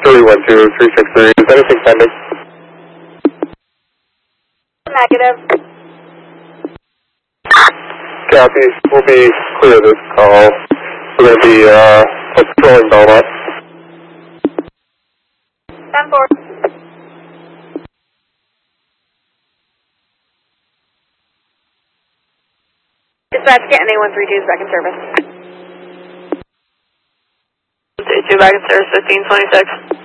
312-363. Is anything pending? Negative. Copy. We'll be clear of this call. We're going to be patrolling Belmont. 10-4. Dispatch, get A132 back in service. 32 back in service, 1526.